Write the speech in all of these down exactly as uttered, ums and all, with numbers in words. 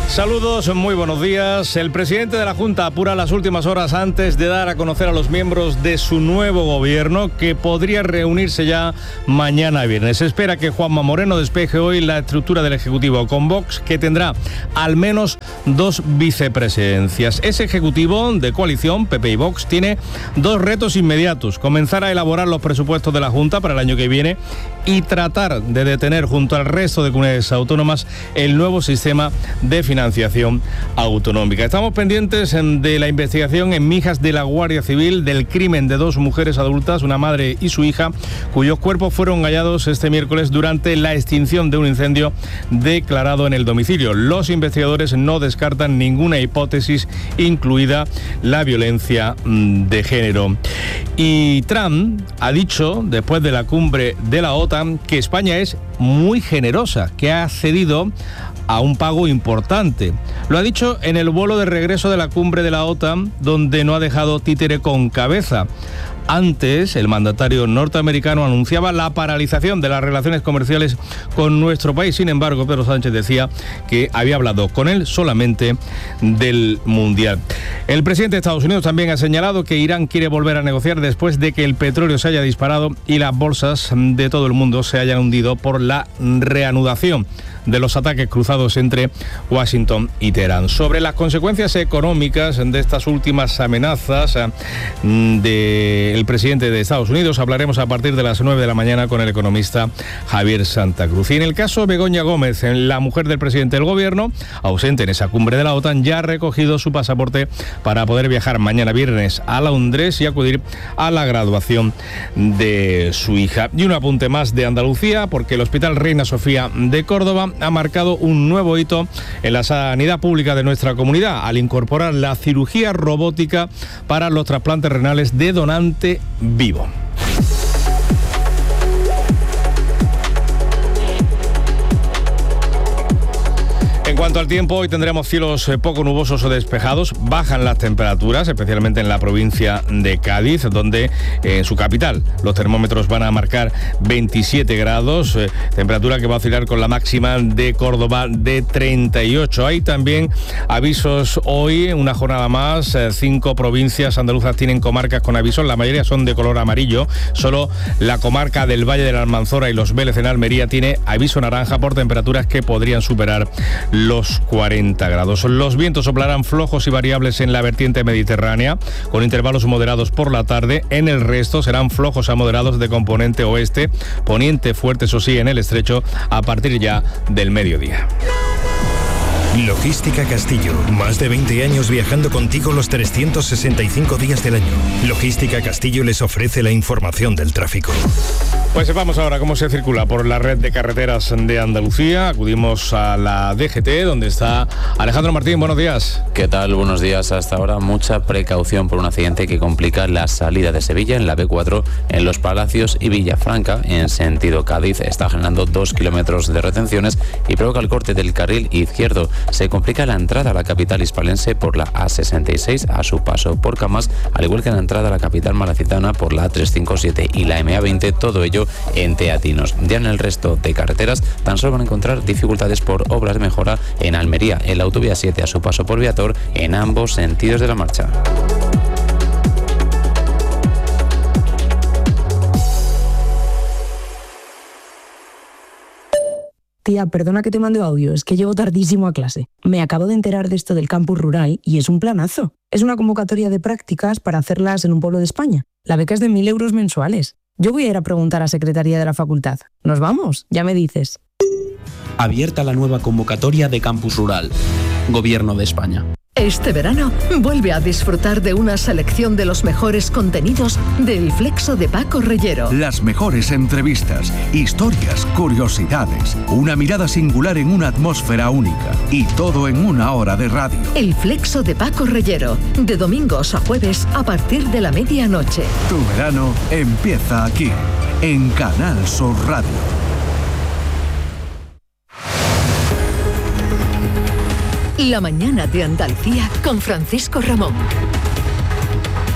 Saludos, muy buenos días. El presidente de la Junta apura las últimas horas antes de dar a conocer a los miembros de su nuevo gobierno, que podría reunirse ya mañana viernes. Se espera que Juanma Moreno despeje hoy la estructura del Ejecutivo con Vox, que tendrá al menos dos vicepresidencias. Ese Ejecutivo de coalición, P P y Vox, tiene dos retos inmediatos: comenzar a elaborar los presupuestos de la Junta para el año que viene y tratar de detener junto al resto de comunidades autónomas el nuevo sistema de financiación autonómica. Estamos pendientes de la investigación en Mijas de la Guardia Civil del crimen de dos mujeres adultas, una madre y su hija, cuyos cuerpos fueron hallados este miércoles durante la extinción de un incendio declarado en el domicilio. Los investigadores no descartan ninguna hipótesis, incluida la violencia de género. Y Trump ha dicho, después de la cumbre de la OTAN, que España es muy generosa, que ha cedido a un pago importante. Lo ha dicho en el vuelo de regreso de la cumbre de la OTAN, donde no ha dejado títere con cabeza. Antes, el mandatario norteamericano anunciaba la paralización de las relaciones comerciales con nuestro país. Sin embargo, Pedro Sánchez decía que había hablado con él solamente del Mundial. El presidente de Estados Unidos también ha señalado que Irán quiere volver a negociar después de que el petróleo se haya disparado y las bolsas de todo el mundo se hayan hundido por la reanudación de los ataques cruzados entre Washington y Teherán. Sobre las consecuencias económicas de estas últimas amenazas del presidente de Estados Unidos hablaremos a partir de las nueve de la mañana con el economista Javier Santa Cruz. Y en el caso Begoña Gómez, la mujer del presidente del gobierno, ausente en esa cumbre de la OTAN, ya ha recogido su pasaporte para poder viajar mañana viernes a Londres y acudir a la graduación de su hija. Y un apunte más de Andalucía, porque el Hospital Reina Sofía de Córdoba ha marcado un nuevo hito en la sanidad pública de nuestra comunidad al incorporar la cirugía robótica para los trasplantes renales de donante vivo. En cuanto al tiempo, hoy tendremos cielos poco nubosos o despejados. Bajan las temperaturas, especialmente en la provincia de Cádiz, donde en su capital los termómetros van a marcar veintisiete grados, eh, temperatura que va a oscilar con la máxima de Córdoba de treinta y ocho. Hay también avisos hoy, una jornada más. Eh, cinco provincias andaluzas tienen comarcas con avisos, la mayoría son de color amarillo. Solo la comarca del Valle de la Almanzora y Los Vélez en Almería tiene aviso naranja por temperaturas que podrían superar los cuarenta grados. Los vientos soplarán flojos y variables en la vertiente mediterránea, con intervalos moderados por la tarde. En el resto serán flojos a moderados de componente oeste, poniente fuerte, eso sí, en el estrecho a partir ya del mediodía. Logística Castillo, más de veinte años viajando contigo los trescientos sesenta y cinco días del año. Logística Castillo les ofrece la información del tráfico. Pues sepamos ahora cómo se circula por la red de carreteras de Andalucía. Acudimos a la D G T, donde está Alejandro Martín. Buenos días. ¿Qué tal? Buenos días. Hasta ahora mucha precaución por un accidente que complica la salida de Sevilla en la B cuatro en Los Palacios y Villafranca en sentido Cádiz. Está generando dos kilómetros de retenciones y provoca el corte del carril izquierdo. Se complica la entrada a la capital hispalense por la A sesenta y seis a su paso por Camas, al igual que la entrada a la capital malacitana por la A trescientos cincuenta y siete y la M A veinte, todo ello en Teatinos. Ya en el resto de carreteras tan solo van a encontrar dificultades por obras de mejora en Almería, en la autovía siete a su paso por Viator, en ambos sentidos de la marcha. Tía, perdona que te mande audio, es que llego tardísimo a clase. Me acabo de enterar de esto del campus rural y es un planazo. Es una convocatoria de prácticas para hacerlas en un pueblo de España. La beca es de mil euros mensuales. Yo voy a ir a preguntar a Secretaría de la Facultad. ¿Nos vamos? Ya me dices. Abierta la nueva convocatoria de Campus Rural. Gobierno de España. Este verano, vuelve a disfrutar de una selección de los mejores contenidos del Flexo de Paco Reyero. Las mejores entrevistas, historias, curiosidades, una mirada singular en una atmósfera única y todo en una hora de radio. El Flexo de Paco Reyero, de domingos a jueves a partir de la medianoche. Tu verano empieza aquí, en Canal Sur Radio. La mañana de Andalucía con Francisco Ramón.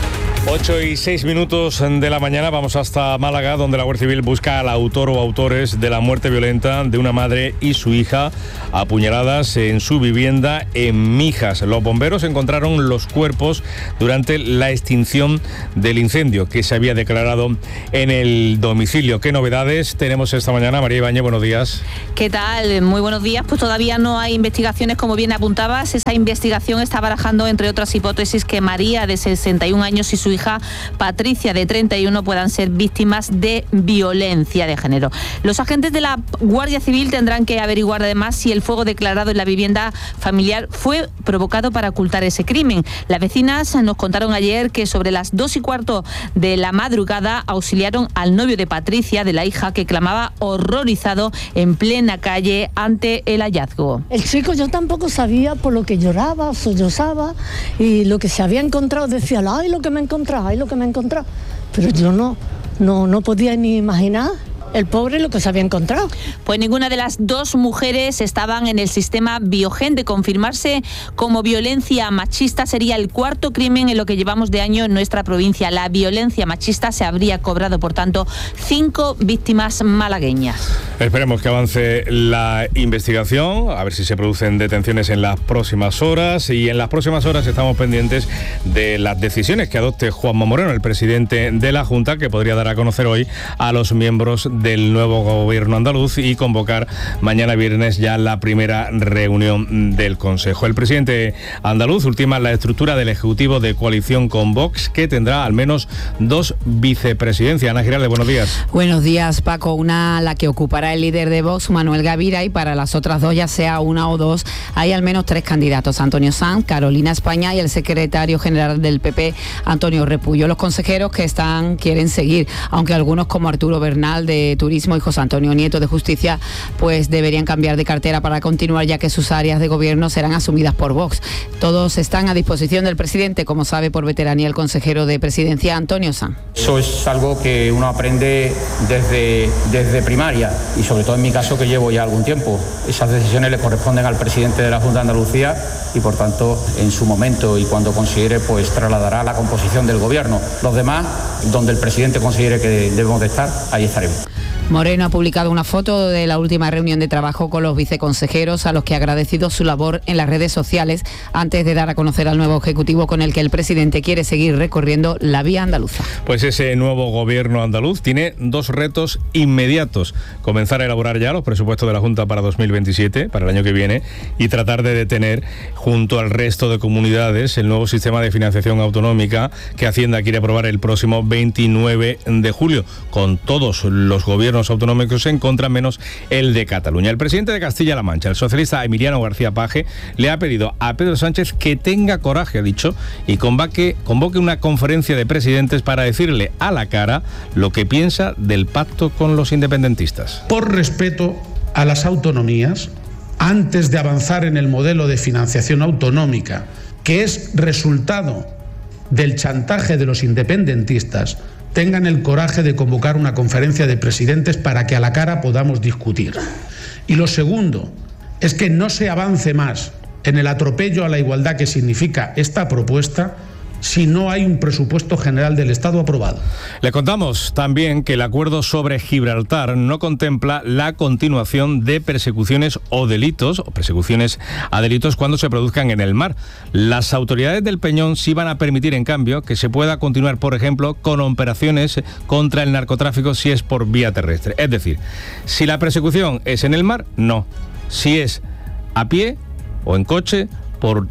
ocho y seis minutos de la mañana, vamos hasta Málaga, donde la Guardia Civil busca al autor o autores de la muerte violenta de una madre y su hija apuñaladas en su vivienda en Mijas. Los bomberos encontraron los cuerpos durante la extinción del incendio que se había declarado en el domicilio. ¿Qué novedades tenemos esta mañana? María Ibáñez, buenos días. ¿Qué tal? Muy buenos días. Pues todavía no hay investigaciones, como bien apuntabas. Esa investigación está barajando, entre otras hipótesis, que María, de sesenta y un años, y su hija Patricia, de treinta y uno, puedan ser víctimas de violencia de género. Los agentes de la Guardia Civil tendrán que averiguar además si el fuego declarado en la vivienda familiar fue provocado para ocultar ese crimen. Las vecinas nos contaron ayer que sobre las dos y cuarto de la madrugada auxiliaron al novio de Patricia, de la hija, que clamaba horrorizado en plena calle ante el hallazgo. El chico, yo tampoco sabía por lo que lloraba, sollozaba, y lo que se había encontrado decía, ay, lo que me he encontrado, ay, lo que me he encontrado. Pero yo no, no, no podía ni imaginar el pobre lo que se había encontrado. Pues ninguna de las dos mujeres estaban en el sistema Biogen. De confirmarse como violencia machista, sería el cuarto crimen en lo que llevamos de año en nuestra provincia. La violencia machista se habría cobrado, por tanto, cinco víctimas malagueñas. Esperemos que avance la investigación, a ver si se producen detenciones en las próximas horas, y en las próximas horas estamos pendientes de las decisiones que adopte Juanma Moreno, el presidente de la Junta, que podría dar a conocer hoy a los miembros del nuevo gobierno andaluz y convocar mañana viernes ya la primera reunión del Consejo. El presidente andaluz ultima la estructura del Ejecutivo de coalición con Vox, que tendrá al menos dos vicepresidencias. Ana Giralde, buenos días. Buenos días, Paco. Una, la que ocupará el líder de Vox, Manuel Gavira, y para las otras dos, ya sea una o dos, hay al menos tres candidatos: Antonio Sanz, Carolina España y el secretario general del P P, Antonio Repullo. Los consejeros que están quieren seguir, aunque algunos, como Arturo Bernal de Turismo y José Antonio Nieto de Justicia, pues deberían cambiar de cartera para continuar, ya que sus áreas de gobierno serán asumidas por Vox. Todos están a disposición del presidente, como sabe por veteranía el consejero de Presidencia, Antonio Sanz. Eso es algo que uno aprende desde, desde primaria, y sobre todo en mi caso, que llevo ya algún tiempo. Esas decisiones le corresponden al presidente de la Junta de Andalucía y, por tanto, en su momento y cuando considere, pues trasladará la composición del gobierno. Los demás, donde el presidente considere que debemos de estar, ahí estaremos. Moreno ha publicado una foto de la última reunión de trabajo con los viceconsejeros, a los que ha agradecido su labor en las redes sociales, antes de dar a conocer al nuevo Ejecutivo con el que el presidente quiere seguir recorriendo la vía andaluza. Pues ese nuevo gobierno andaluz tiene dos retos inmediatos: comenzar a elaborar ya los presupuestos de la Junta para dos mil veintisiete, para el año que viene, y tratar de detener, junto al resto de comunidades, el nuevo sistema de financiación autonómica que Hacienda quiere aprobar el próximo veintinueve de julio, con todos los gobiernos autonómicos en contra, menos el de Cataluña. El presidente de Castilla-La Mancha, el socialista Emiliano García Paje, le ha pedido a Pedro Sánchez que tenga coraje, ha dicho, y convoque, convoque una conferencia de presidentes para decirle a la cara lo que piensa del pacto con los independentistas. Por respeto a las autonomías, antes de avanzar en el modelo de financiación autonómica, que es resultado del chantaje de los independentistas, tengan el coraje de convocar una conferencia de presidentes para que a la cara podamos discutir. Y lo segundo es que no se avance más en el atropello a la igualdad que significa esta propuesta si no hay un presupuesto general del Estado aprobado. Le contamos también que el acuerdo sobre Gibraltar no contempla la continuación de persecuciones o delitos, o persecuciones a delitos cuando se produzcan en el mar. Las autoridades del Peñón sí van a permitir, en cambio, que se pueda continuar, por ejemplo, con operaciones contra el narcotráfico si es por vía terrestre. Es decir, si la persecución es en el mar, no. Si es a pie o en coche, por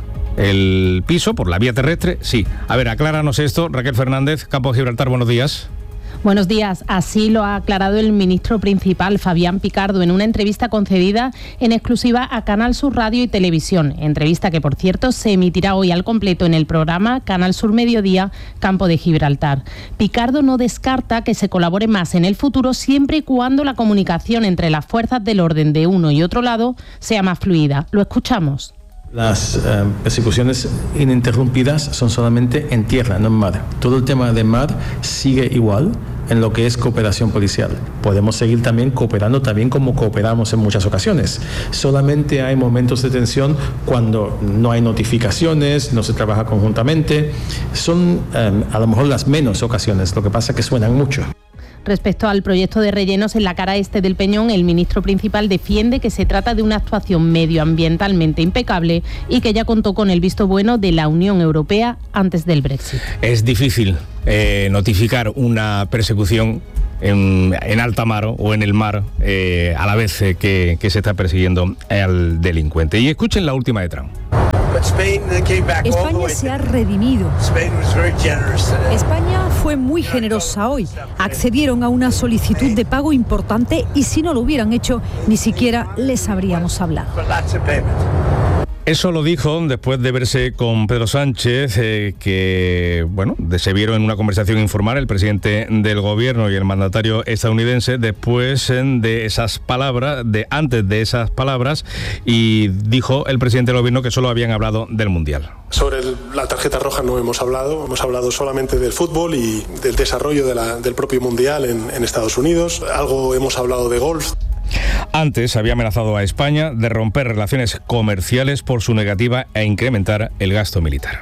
el piso, por la vía terrestre, sí. A ver, acláranos esto, Raquel Fernández, Campo de Gibraltar, buenos días. Buenos días. Así lo ha aclarado el ministro principal, Fabián Picardo, en una entrevista concedida en exclusiva a Canal Sur Radio y Televisión. Entrevista que, por cierto, se emitirá hoy al completo en el programa Canal Sur Mediodía, Campo de Gibraltar. Picardo no descarta que se colabore más en el futuro, siempre y cuando la comunicación entre las fuerzas del orden de uno y otro lado sea más fluida. Lo escuchamos. Las eh, persecuciones ininterrumpidas son solamente en tierra, no en mar. Todo el tema de mar sigue igual. en lo que es cooperación policial. Podemos seguir también cooperando también como cooperamos en muchas ocasiones. Solamente hay momentos de tensión cuando no hay notificaciones, no se trabaja conjuntamente. Son eh, a lo mejor las menos ocasiones, lo que pasa es que suenan mucho. Respecto al proyecto de rellenos en la cara este del Peñón, el ministro principal defiende que se trata de una actuación medioambientalmente impecable y que ya contó con el visto bueno de la Unión Europea antes del Brexit. Es difícil eh, notificar una persecución en, en alta mar o en el mar eh, a la vez eh, que, que se está persiguiendo al delincuente. Y escuchen la última de Trump. España se ha redimido. España fue muy generosa hoy. Accedieron a una solicitud de pago importante y si no lo hubieran hecho, ni siquiera les habríamos hablado. Eso lo dijo después de verse con Pedro Sánchez, eh, que bueno, se vieron en una conversación informal el presidente del gobierno y el mandatario estadounidense después de esas palabras, de antes de esas palabras, y dijo el presidente del gobierno que solo habían hablado del Mundial. Sobre el, la tarjeta roja no hemos hablado, hemos hablado solamente del fútbol y del desarrollo de la, del propio Mundial en, en Estados Unidos. Algo hemos hablado de golf. Antes había amenazado a España de romper relaciones comerciales por su negativa a incrementar el gasto militar.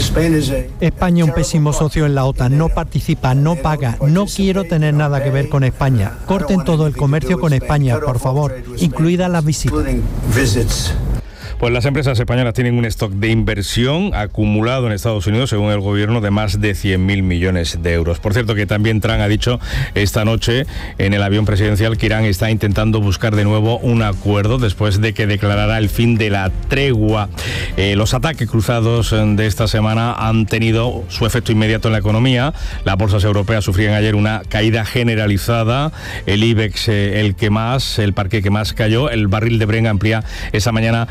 España es un pésimo socio en la OTAN, no participa, no paga, no quiero tener nada que ver con España. Corten todo el comercio con España, por favor, incluidas las visitas. Pues las empresas españolas tienen un stock de inversión acumulado en Estados Unidos, según el gobierno, de más de cien mil millones de euros. Por cierto, que también Trump ha dicho esta noche en el avión presidencial que Irán está intentando buscar de nuevo un acuerdo después de que declarara el fin de la tregua. Eh, los ataques cruzados de esta semana han tenido su efecto inmediato en la economía. Las bolsas europeas sufrían ayer una caída generalizada. El IBEX, eh, el que más, el parque que más cayó. El barril de Brent amplía esa mañana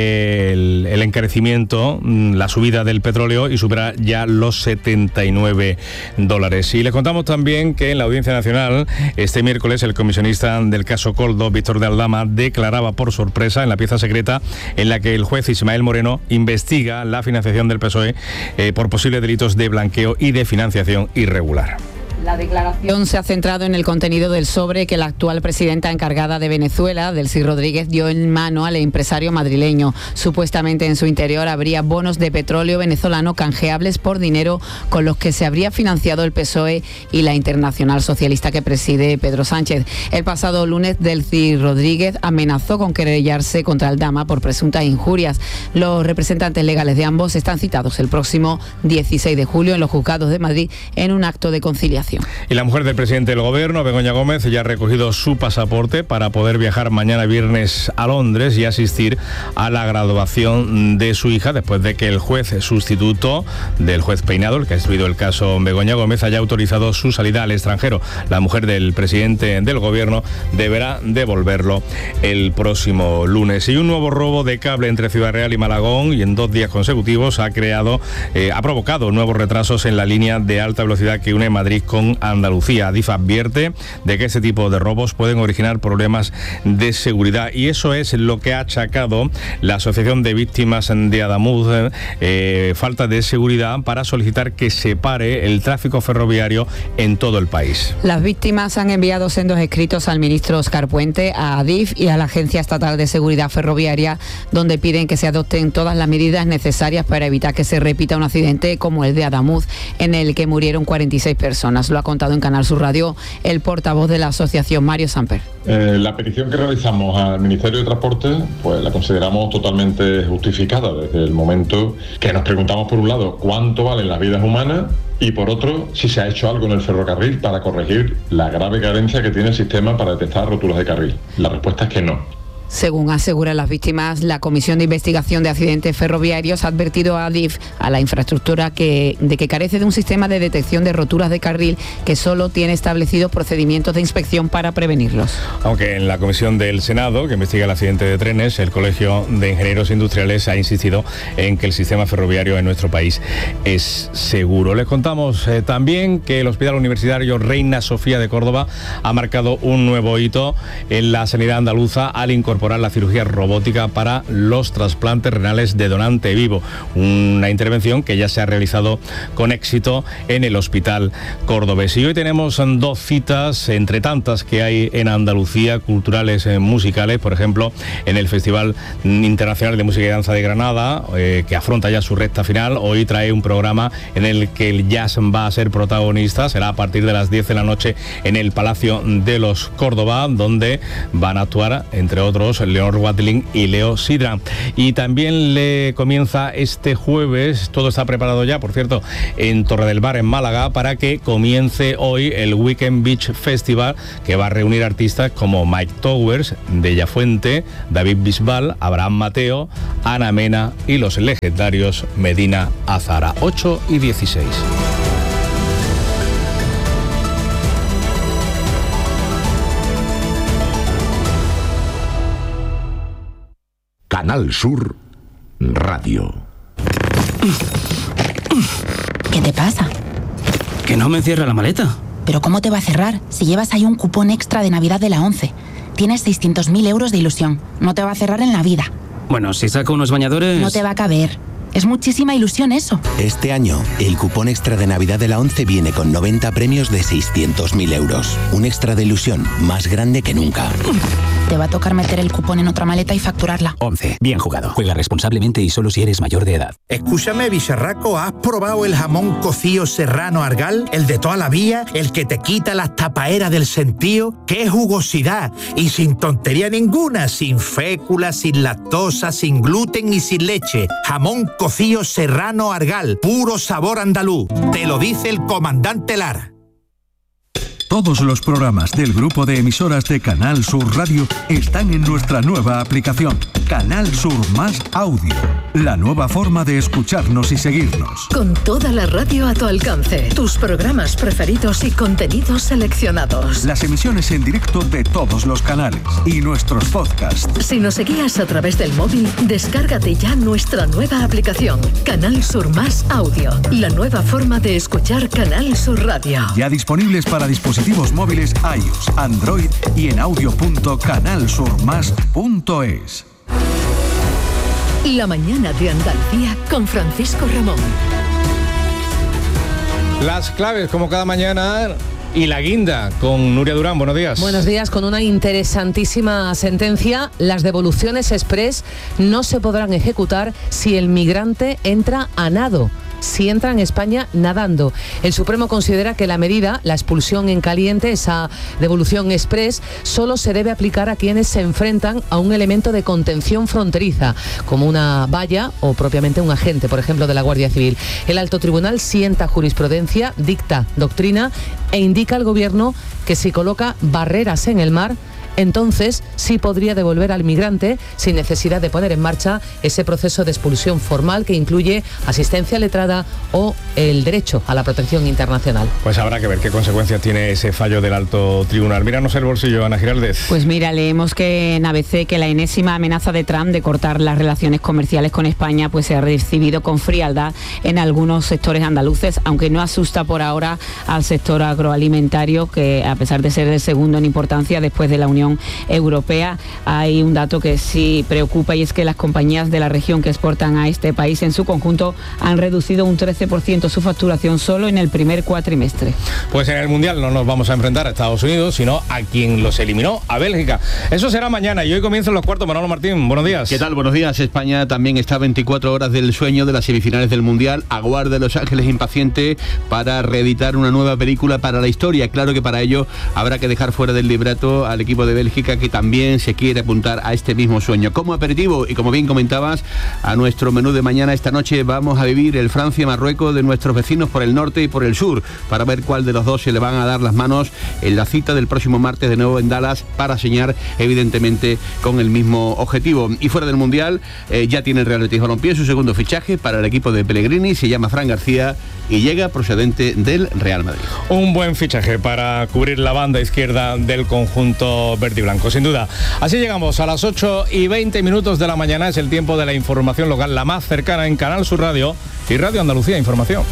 El, el encarecimiento, la subida del petróleo y supera ya los setenta y nueve dólares. Y les contamos también que en la Audiencia Nacional este miércoles el comisionista del caso Koldo, Víctor de Aldama, declaraba por sorpresa en la pieza secreta en la que el juez Ismael Moreno investiga la financiación del P S O E eh, por posibles delitos de blanqueo y de financiación irregular. La declaración se ha centrado en el contenido del sobre que la actual presidenta encargada de Venezuela, Delcy Rodríguez, dio en mano al empresario madrileño. Supuestamente en su interior habría bonos de petróleo venezolano canjeables por dinero con los que se habría financiado el P S O E y la Internacional Socialista que preside Pedro Sánchez. El pasado lunes, Delcy Rodríguez amenazó con querellarse contra Aldama por presuntas injurias. Los representantes legales de ambos están citados el próximo dieciséis de julio en los juzgados de Madrid en un acto de conciliación. Y la mujer del presidente del gobierno, Begoña Gómez, ya ha recogido su pasaporte para poder viajar mañana viernes a Londres y asistir a la graduación de su hija después de que el juez sustituto del juez Peinado, el que ha instruido el caso Begoña Gómez, haya autorizado su salida al extranjero. La mujer del presidente del gobierno deberá devolverlo el próximo lunes. Y un nuevo robo de cable entre Ciudad Real y Malagón y en dos días consecutivos ha creado, eh, ha provocado nuevos retrasos en la línea de alta velocidad que une Madrid con Andalucía. Adif advierte de que este tipo de robos pueden originar problemas de seguridad y eso es lo que ha achacado la Asociación de Víctimas de Adamuz, eh, falta de seguridad, para solicitar que se pare el tráfico ferroviario en todo el país. Las víctimas han enviado sendos escritos al ministro Óscar Puente, a Adif y a la Agencia Estatal de Seguridad Ferroviaria, donde piden que se adopten todas las medidas necesarias para evitar que se repita un accidente como el de Adamuz, en el que murieron cuarenta y seis personas. Lo ha contado en Canal Sur Radio el portavoz de la asociación, Mario Samper. Eh, la petición que realizamos al Ministerio de Transporte pues la consideramos totalmente justificada desde el momento que nos preguntamos, por un lado, cuánto valen las vidas humanas y por otro, si se ha hecho algo en el ferrocarril para corregir la grave carencia que tiene el sistema para detectar roturas de carril. La respuesta es que no. Según aseguran las víctimas, la Comisión de Investigación de Accidentes Ferroviarios ha advertido a Adif, a la infraestructura, que, de que carece de un sistema de detección de roturas de carril que solo tiene establecidos procedimientos de inspección para prevenirlos. Aunque en la Comisión del Senado, que investiga el accidente de trenes, el Colegio de Ingenieros Industriales ha insistido en que el sistema ferroviario en nuestro país es seguro. Les contamos eh, también que el Hospital Universitario Reina Sofía de Córdoba ha marcado un nuevo hito en la sanidad andaluza al incorporar incorporar la cirugía robótica para los trasplantes renales de donante vivo, una intervención que ya se ha realizado con éxito en el Hospital Cordobés. Y hoy tenemos dos citas entre tantas que hay en Andalucía, culturales, eh, musicales, por ejemplo, en el Festival Internacional de Música y Danza de Granada, eh, que afronta ya su recta final. Hoy trae un programa en el que el jazz va a ser protagonista, será a partir de las diez de la noche en el Palacio de los Córdoba, donde van a actuar, entre otros, Leonor Watling y Leo Sidra. Y también le comienza este jueves, todo está preparado ya, por cierto, en Torre del Bar, en Málaga, para que comience hoy el Weekend Beach Festival, que va a reunir artistas como Mike Towers, Della Fuente, David Bisbal, Abraham Mateo, Ana Mena y los legendarios Medina Azara. ocho y dieciséis. Canal Sur Radio. ¿Qué te pasa? Que no me cierra la maleta. ¿Pero cómo te va a cerrar si llevas ahí un cupón extra de Navidad de la ONCE? Tienes seiscientos mil euros de ilusión. No te va a cerrar en la vida. Bueno, si saco unos bañadores... No te va a caber. Es muchísima ilusión eso. Este año, el cupón extra de Navidad de la ONCE viene con noventa premios de seiscientos mil euros. Un extra de ilusión más grande que nunca. Te va a tocar meter el cupón en otra maleta y facturarla. ONCE. Bien jugado. Juega responsablemente y solo si eres mayor de edad. Escúchame, bicharraco, ¿has probado el jamón cocido serrano Argal? El de toda la vida, el que te quita las tapaeras del sentío. ¡Qué jugosidad! Y sin tontería ninguna, sin fécula, sin lactosa, sin gluten y sin leche. Jamón cocido serrano Argal, puro sabor andaluz. Te lo dice el comandante Lara. Todos los programas del grupo de emisoras de Canal Sur Radio están en nuestra nueva aplicación, Canal Sur Más Audio, la nueva forma de escucharnos y seguirnos. Con toda la radio a tu alcance, tus programas preferidos y contenidos seleccionados. Las emisiones en directo de todos los canales y nuestros podcasts. Si nos seguías a través del móvil, descárgate ya nuestra nueva aplicación, Canal Sur Más Audio, la nueva forma de escuchar Canal Sur Radio. Ya disponibles para dispositivos móviles iOS, Android y en audio punto canal sur más punto es. La mañana de Andalucía con Francisco Ramón. Las claves, como cada mañana, y la guinda con Nuria Durán. Buenos días. Buenos días. Con una interesantísima sentencia, las devoluciones express no se podrán ejecutar si el migrante entra a nado. Si entra en España nadando. El Supremo considera que la medida, la expulsión en caliente, esa devolución express, solo se debe aplicar a quienes se enfrentan a un elemento de contención fronteriza, como una valla o propiamente un agente, por ejemplo, de la Guardia Civil. El Alto Tribunal sienta jurisprudencia, dicta doctrina e indica al Gobierno que si coloca barreras en el mar, entonces sí podría devolver al migrante sin necesidad de poner en marcha ese proceso de expulsión formal que incluye asistencia letrada o el derecho a la protección internacional. Pues habrá que ver qué consecuencias tiene ese fallo del Alto Tribunal. Míranos el bolsillo, Ana Giraldez. Pues mira, leemos que en A B C que la enésima amenaza de Trump de cortar las relaciones comerciales con España pues se ha recibido con frialdad en algunos sectores andaluces, aunque no asusta por ahora al sector agroalimentario, que a pesar de ser el segundo en importancia después de la Unión Europea, hay un dato que sí preocupa, y es que las compañías de la región que exportan a este país en su conjunto han reducido un trece por ciento su facturación solo en el primer cuatrimestre. Pues en el Mundial no nos vamos a enfrentar a Estados Unidos, sino a quien los eliminó, a Bélgica. Eso será mañana y hoy comienzan los cuartos. Manolo Martín, buenos días. ¿Qué tal? Buenos días. España también está a veinticuatro horas del sueño de las semifinales del Mundial. Aguarda Los Ángeles impaciente para reeditar una nueva película para la historia. Claro que para ello habrá que dejar fuera del libreto al equipo de Bélgica, que también se quiere apuntar a este mismo sueño. Como aperitivo, y como bien comentabas, a nuestro menú de mañana, esta noche vamos a vivir el Francia-Marruecos de nuestros vecinos por el norte y por el sur, para ver cuál de los dos se le van a dar las manos en la cita del próximo martes de nuevo en Dallas, para señar evidentemente con el mismo objetivo. Y fuera del Mundial, eh, ya tiene el Real Betis Balompié su segundo fichaje para el equipo de Pellegrini, se llama Fran García y llega procedente del Real Madrid. Un buen fichaje para cubrir la banda izquierda del conjunto verde y blanco, sin duda. Así llegamos a las ocho y veinte minutos de la mañana. Es el tiempo de la información local, la más cercana en Canal Sur Radio y Radio Andalucía Información.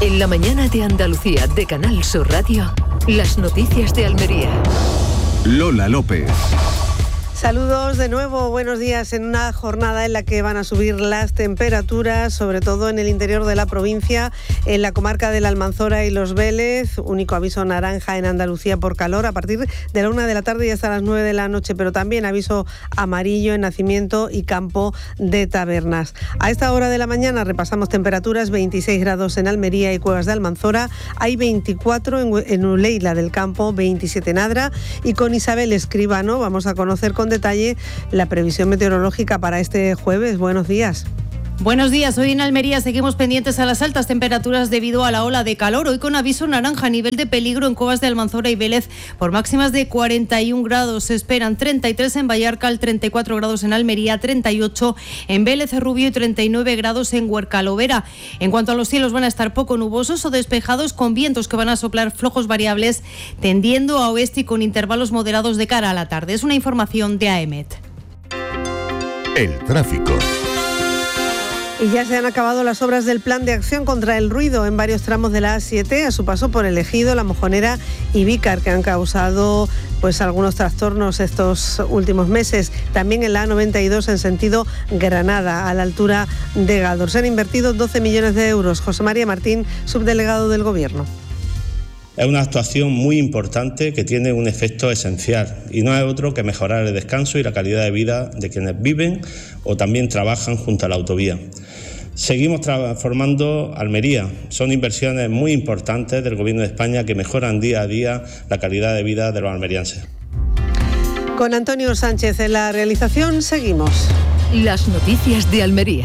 En la mañana de Andalucía de Canal Sur Radio, las noticias de Almería. Lola López. Saludos de nuevo, buenos días en una jornada en la que van a subir las temperaturas, sobre todo en el interior de la provincia, en la comarca de la Almanzora y Los Vélez, único aviso naranja en Andalucía por calor a partir de la una de la tarde y hasta las nueve de la noche, pero también aviso amarillo en Nacimiento y Campo de Tabernas. A esta hora de la mañana repasamos temperaturas: veintiséis grados en Almería y Cuevas de Almanzora, hay veinticuatro en, en Uleila del Campo, veintisiete en Adra, y con Isabel Escribano vamos a conocer con detalle la previsión meteorológica para este jueves. Buenos días. Buenos días, hoy en Almería seguimos pendientes a las altas temperaturas debido a la ola de calor, hoy con aviso naranja a nivel de peligro en Cuevas de Almanzora y Vélez por máximas de cuarenta y un grados, se esperan treinta y tres en Vallarcal, treinta y cuatro grados en Almería, treinta y ocho en Vélez Rubio y treinta y nueve grados en Huercalovera. En cuanto a los cielos, van a estar poco nubosos o despejados con vientos que van a soplar flojos variables tendiendo a oeste y con intervalos moderados de cara a la tarde. Es una información de A E M E T. El tráfico. Y ya se han acabado las obras del plan de acción contra el ruido en varios tramos de la A siete a su paso por El Ejido, La Mojonera y Vícar, que han causado pues algunos trastornos estos últimos meses. También en la A noventa y dos en sentido Granada, a la altura de Galdor. Se han invertido doce millones de euros. José María Martín, subdelegado del Gobierno. Es una actuación muy importante que tiene un efecto esencial y no es otro que mejorar el descanso y la calidad de vida de quienes viven o también trabajan junto a la autovía. Seguimos transformando Almería. Son inversiones muy importantes del Gobierno de España que mejoran día a día la calidad de vida de los almerienses. Con Antonio Sánchez en la realización, seguimos. Las noticias de Almería.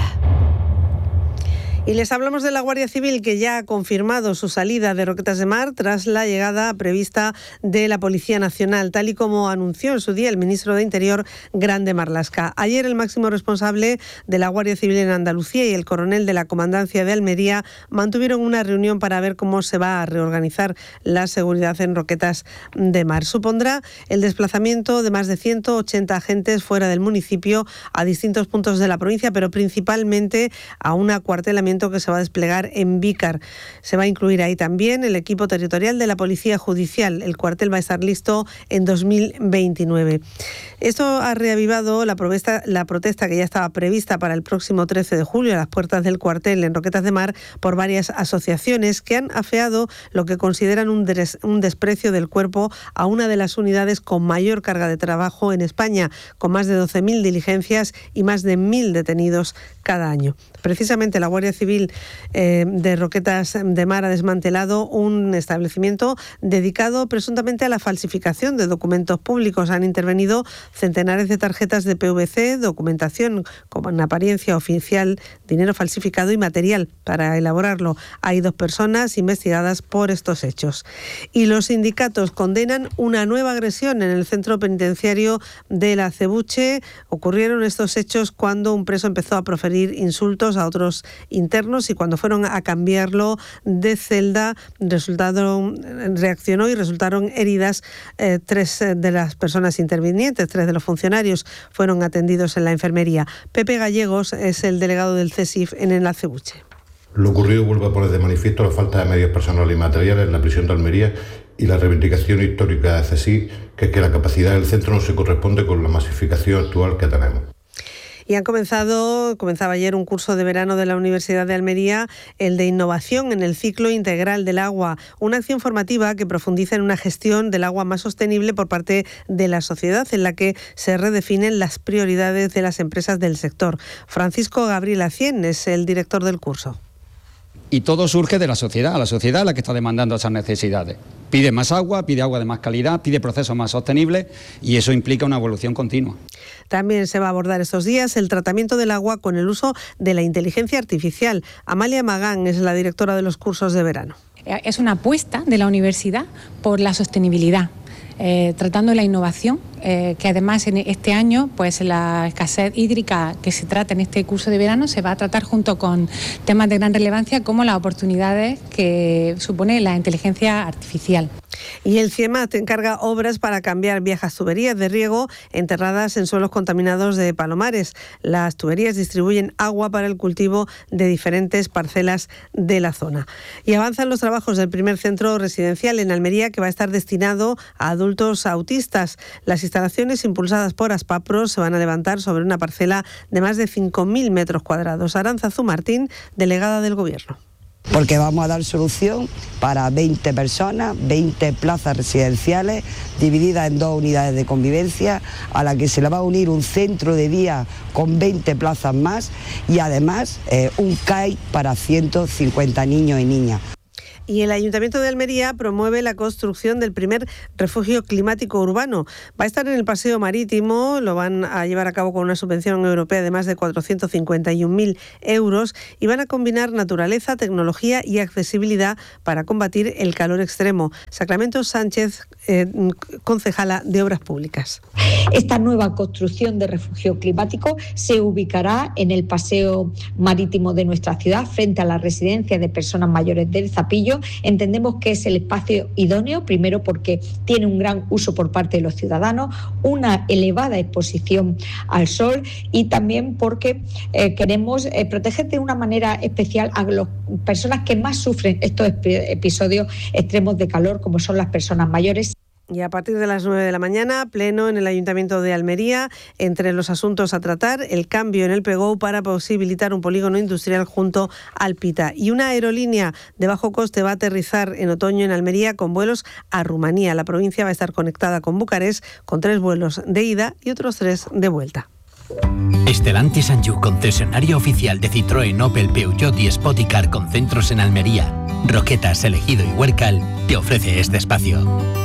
Y les hablamos de la Guardia Civil, que ya ha confirmado su salida de Roquetas de Mar tras la llegada prevista de la Policía Nacional, tal y como anunció en su día el ministro de Interior, Grande Marlaska. Ayer el máximo responsable de la Guardia Civil en Andalucía y el coronel de la Comandancia de Almería mantuvieron una reunión para ver cómo se va a reorganizar la seguridad en Roquetas de Mar. Supondrá el desplazamiento de más de ciento ochenta agentes fuera del municipio a distintos puntos de la provincia, pero principalmente a un acuartelamiento que se va a desplegar en Vícar. Se va a incluir ahí también el equipo territorial de la Policía Judicial. El cuartel va a estar listo en dos mil veintinueve. Esto ha reavivado la protesta, la protesta que ya estaba prevista para el próximo trece de julio a las puertas del cuartel en Roquetas de Mar por varias asociaciones que han afeado lo que consideran un, des, un desprecio del cuerpo a una de las unidades con mayor carga de trabajo en España, con más de doce mil diligencias y más de mil detenidos cada año. Precisamente la Guardia Civil eh, de Roquetas de Mar ha desmantelado un establecimiento dedicado presuntamente a la falsificación de documentos públicos. Han intervenido centenares de tarjetas de P V C, documentación con apariencia oficial, dinero falsificado y material para elaborarlo. Hay dos personas investigadas por estos hechos. Y los sindicatos condenan una nueva agresión en el centro penitenciario de La Acebuche. Ocurrieron estos hechos cuando un preso empezó a proferir insultos a otros internos y cuando fueron a cambiarlo de celda resultaron, reaccionó y resultaron heridas eh, tres de las personas intervinientes, tres de los funcionarios fueron atendidos en la enfermería. Pepe Gallegos es el delegado del C E S I F en el Acebuche. Lo ocurrido vuelve a poner de manifiesto la falta de medios personales y materiales en la prisión de Almería y la reivindicación histórica de C E S I F, que es que la capacidad del centro no se corresponde con la masificación actual que tenemos. Y han comenzado, comenzaba ayer un curso de verano de la Universidad de Almería, el de innovación en el ciclo integral del agua, una acción formativa que profundiza en una gestión del agua más sostenible por parte de la sociedad, en la que se redefinen las prioridades de las empresas del sector. Francisco Gabriel Acien es el director del curso. Y todo surge de la sociedad, la sociedad es la que está demandando esas necesidades. Pide más agua, pide agua de más calidad, pide procesos más sostenibles y eso implica una evolución continua. También se va a abordar estos días el tratamiento del agua con el uso de la inteligencia artificial. Amalia Magán es la directora de los cursos de verano. Es una apuesta de la universidad por la sostenibilidad. Eh, tratando la innovación eh, que además en este año pues la escasez hídrica que se trata en este curso de verano se va a tratar junto con temas de gran relevancia como las oportunidades que supone la inteligencia artificial. Y el CIEMAT encarga obras para cambiar viejas tuberías de riego enterradas en suelos contaminados de Palomares. Las tuberías distribuyen agua para el cultivo de diferentes parcelas de la zona. Y avanzan los trabajos del primer centro residencial en Almería que va a estar destinado a adultos autistas. Las instalaciones impulsadas por Aspapro se van a levantar sobre una parcela de más de cinco mil metros cuadrados. Arantzazu Martín, delegada del Gobierno. Porque vamos a dar solución para veinte personas, veinte plazas residenciales divididas en dos unidades de convivencia, a la que se le va a unir un centro de día con veinte plazas más y además eh, un C A I para ciento cincuenta niños y niñas. Y el Ayuntamiento de Almería promueve la construcción del primer refugio climático urbano. Va a estar en el Paseo Marítimo, lo van a llevar a cabo con una subvención europea de más de cuatrocientos cincuenta y un mil euros y van a combinar naturaleza, tecnología y accesibilidad para combatir el calor extremo. Sacramento Sánchez, eh, concejala de Obras Públicas. Esta nueva construcción de refugio climático se ubicará en el Paseo Marítimo de nuestra ciudad, frente a la residencia de personas mayores del Zapillo. Entendemos que es el espacio idóneo, primero porque tiene un gran uso por parte de los ciudadanos, una elevada exposición al sol y también porque eh, queremos eh, proteger de una manera especial a las personas que más sufren estos episodios extremos de calor, como son las personas mayores. Y a partir de las nueve de la mañana, pleno en el Ayuntamiento de Almería, entre los asuntos a tratar, el cambio en el P G O para posibilitar un polígono industrial junto al Pita. Y una aerolínea de bajo coste va a aterrizar en otoño en Almería con vuelos a Rumanía. La provincia va a estar conectada con Bucarest con tres vuelos de ida y otros tres de vuelta. Stellantis Sanyu, concesionario oficial de Citroën, Opel, Peugeot y Spoticar con centros en Almería, Roquetas, Elegido y Huércal, te ofrece este espacio.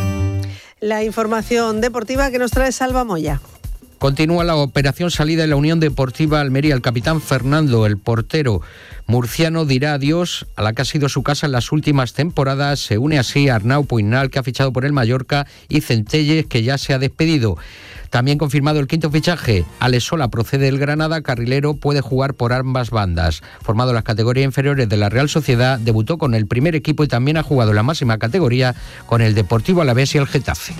La información deportiva que nos trae Salva Moya. Continúa la operación salida de la Unión Deportiva Almería. El capitán Fernando, el portero murciano, dirá adiós a la que ha sido su casa en las últimas temporadas. Se une así a Arnau Puignal, que ha fichado por el Mallorca, y Centelles, que ya se ha despedido. También confirmado el quinto fichaje. Alex Sola procede del Granada, carrilero, puede jugar por ambas bandas. Formado en las categorías inferiores de la Real Sociedad, debutó con el primer equipo y también ha jugado en la máxima categoría con el Deportivo Alavés y el Getafe.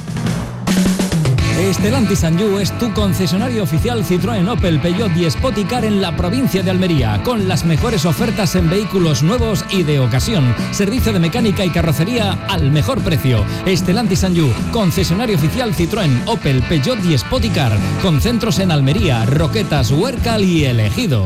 Stellantis Sanyu es tu concesionario oficial Citroën, Opel, Peugeot y Spoticar en la provincia de Almería, con las mejores ofertas en vehículos nuevos y de ocasión. Servicio de mecánica y carrocería al mejor precio. Stellantis Sanyu, concesionario oficial Citroën, Opel, Peugeot y Spoticar, con centros en Almería, Roquetas, Huércal y Elegido.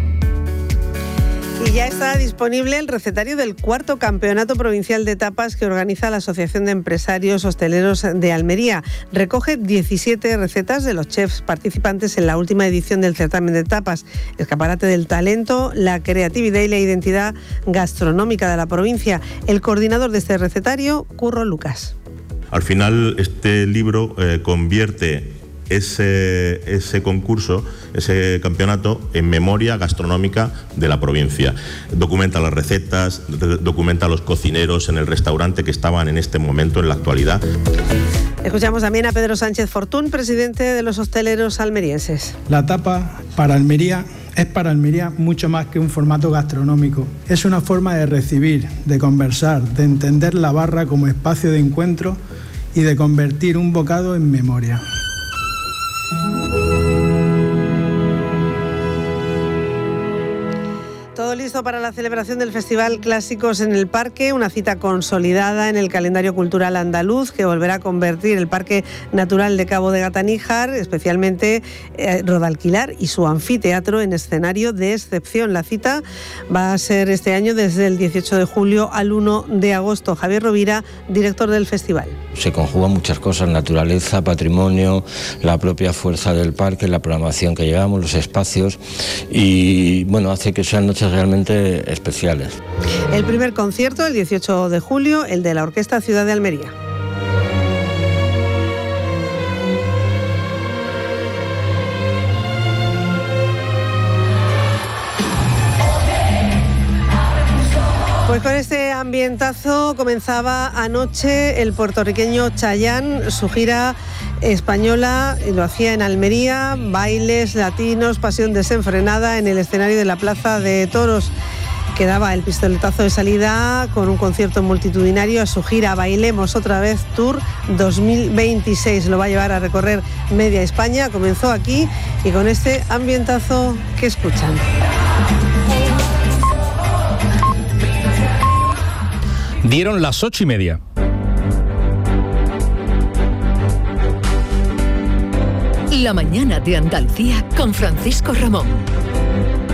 Y ya está disponible el recetario del cuarto Campeonato Provincial de Tapas que organiza la Asociación de Empresarios Hosteleros de Almería. Recoge diecisiete recetas de los chefs participantes en la última edición del certamen de tapas, escaparate del talento, la creatividad y la identidad gastronómica de la provincia. El coordinador de este recetario, Curro Lucas. Al final, este libro eh, convierte Ese, ese concurso, ese campeonato en memoria gastronómica de la provincia. Documenta las recetas, documenta a los cocineros en el restaurante que estaban en este momento en la actualidad. Escuchamos también a Pedro Sánchez Fortún, presidente de los hosteleros almerienses. La tapa para Almería es para Almería mucho más que un formato gastronómico. Es una forma de recibir, de conversar, de entender la barra como espacio de encuentro y de convertir un bocado en memoria. Todo listo para la celebración del Festival Clásicos en el Parque, una cita consolidada en el calendario cultural andaluz que volverá a convertir el Parque Natural de Cabo de Gata-Níjar, especialmente eh, Rodalquilar y su anfiteatro, en escenario de excepción. La cita va a ser este año desde el dieciocho de julio al uno de agosto. Javier Rovira, director del festival. Se conjugan muchas cosas: naturaleza, patrimonio, la propia fuerza del parque, la programación que llevamos, los espacios, y bueno, hace que sean noches realmente especiales. El primer concierto, el dieciocho de julio, el de la Orquesta Ciudad de Almería. Pues con este ambientazo comenzaba anoche el puertorriqueño Chayanne su gira española, y lo hacía en Almería, bailes latinos, pasión desenfrenada en el escenario de la Plaza de Toros. Quedaba el pistoletazo de salida con un concierto multitudinario a su gira Bailemos otra vez Tour dos mil veintiséis. Lo va a llevar a recorrer media España. Comenzó aquí y con este ambientazo que escuchan. Dieron las ocho y media. La mañana de Andalucía con Francisco Ramón.